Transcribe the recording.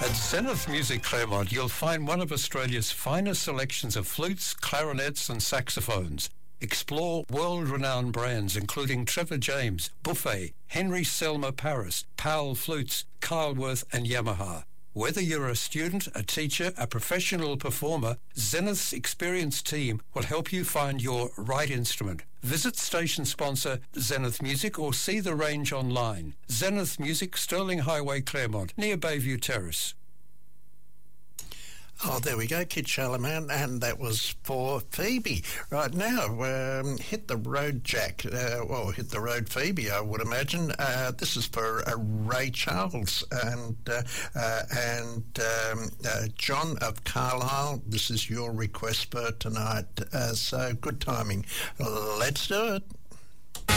At Zenith Music Claremont, you'll find one of Australia's finest selections of flutes, clarinets and saxophones. Explore world-renowned brands including Trevor James, Buffet, Henry Selmer Paris, Powell Flutes, Kyleworth and Yamaha. Whether you're a student, a teacher, a professional performer, Zenith's experienced team will help you find your right instrument. Visit station sponsor Zenith Music or see the range online. Zenith Music, Stirling Highway, Claremont, near Bayview Terrace. Oh, there we go, Kid Charlemagne, and that was for Phoebe. Right now, hit the road, Jack. Hit the road, Phoebe, I would imagine. This is for Ray Charles and John of Carlisle. This is your request for tonight, so good timing. Let's do it.